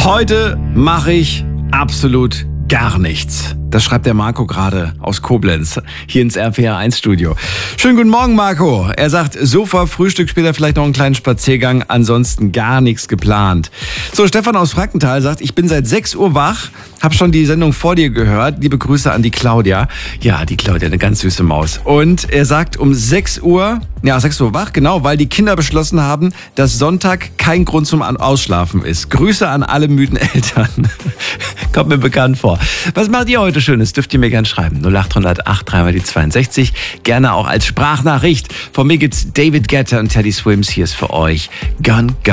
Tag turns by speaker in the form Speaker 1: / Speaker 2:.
Speaker 1: Heute mache ich absolut gar nichts. Das schreibt der Marco gerade aus Koblenz, hier ins RPR1-Studio. Schönen guten Morgen, Marco. Er sagt, Sofa, Frühstück, später vielleicht noch einen kleinen Spaziergang, ansonsten gar nichts geplant. So, Stefan aus Frankenthal sagt, ich bin seit 6 Uhr wach, habe schon die Sendung vor dir gehört. Liebe Grüße an die Claudia. Ja, die Claudia, eine ganz süße Maus. Und er sagt, um 6 Uhr wach, genau, weil die Kinder beschlossen haben, dass Sonntag kein Grund zum Ausschlafen ist. Grüße an alle müden Eltern. Kommt mir bekannt vor. Was macht ihr heute Schönes? Dürft ihr mir gerne schreiben. 0800 8 62. Gerne auch als Sprachnachricht. Von mir gibt's David Guetta und Teddy Swims. Hier ist für euch Gone, Gone.